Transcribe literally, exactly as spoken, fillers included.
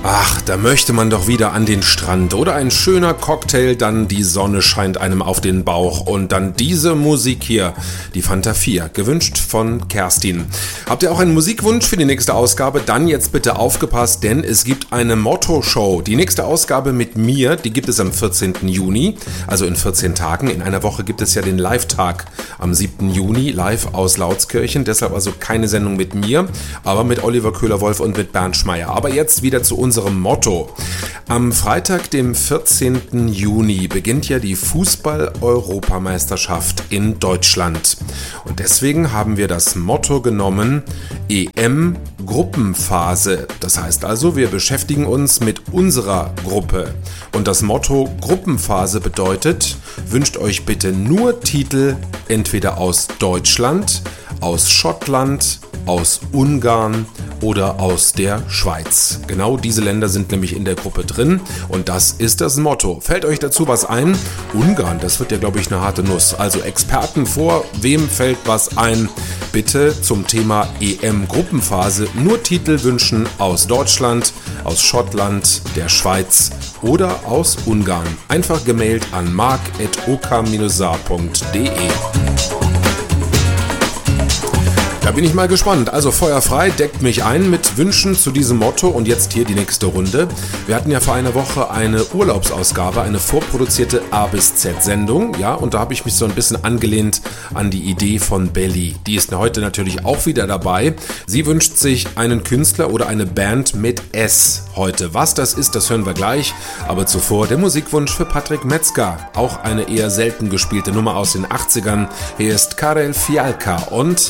Ach, da möchte man doch wieder an den Strand oder ein schöner Cocktail, dann die Sonne scheint einem auf den Bauch und dann diese Musik hier, die Fanta vier, gewünscht von Kerstin. Habt ihr auch einen Musikwunsch für die nächste Ausgabe? Dann jetzt bitte aufgepasst, denn es gibt eine Motto-Show. Die nächste Ausgabe mit mir, die gibt es am vierzehnten Juni, also in vierzehn Tagen. In einer Woche gibt es ja den Live-Tag am siebten Juni, live aus Lautskirchen. Deshalb also keine Sendung mit mir, aber mit Oliver Köhler-Wolf und mit Bernd Schmeier. Aber jetzt wieder zu unserem Motto. Am Freitag, dem vierzehnten Juni, beginnt ja die Fußball-Europameisterschaft in Deutschland. Und deswegen haben wir das Motto genommen, E M-Gruppenphase. Das heißt also, wir beschäftigen uns mit unserer Gruppe. Und das Motto Gruppenphase bedeutet, wünscht euch bitte nur Titel entweder aus Deutschland, aus Schottland, aus Ungarn oder aus der Schweiz. Genau diese Länder sind nämlich in der Gruppe drin und das ist das Motto. Fällt euch dazu was ein? Ungarn, das wird ja, glaube ich, eine harte Nuss. Also Experten vor, wem fällt was ein? Bitte zum Thema E M-Gruppenphase nur Titel wünschen aus Deutschland, aus Schottland, der Schweiz oder aus Ungarn. Einfach gemailt an mark at o k saar punkt de. Da bin ich mal gespannt. Also feuerfrei, deckt mich ein mit Wünschen zu diesem Motto und jetzt hier die nächste Runde. Wir hatten ja vor einer Woche eine Urlaubsausgabe, eine vorproduzierte A bis Z Sendung, ja, und da habe ich mich so ein bisschen angelehnt an die Idee von Belly. Die ist heute natürlich auch wieder dabei. Sie wünscht sich einen Künstler oder eine Band mit S heute. Was das ist, das hören wir gleich, aber zuvor der Musikwunsch für Patrick Metzger. Auch eine eher selten gespielte Nummer aus den achtzigern. Hier ist Karel Fialka und